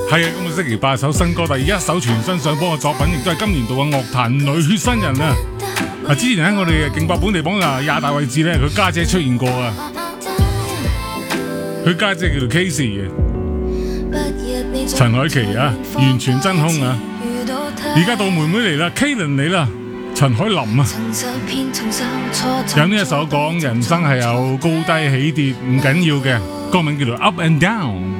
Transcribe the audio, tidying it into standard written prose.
係啊，今個星期8首新歌，第一首全新上榜嘅作品，亦都係今年度嘅樂壇女新人啊！之前喺我哋勁爆本地榜20大位置咧，佢家姐出現過啊，佢家姐叫做 Casey 嘅，陳凱琪啊，完全真空啊！而家到妹妹嚟啦 ，Kalen 嚟啦，陳凱琳啊，有呢一首講人生係有高低起跌，唔緊要嘅，歌名叫做 Up and Down。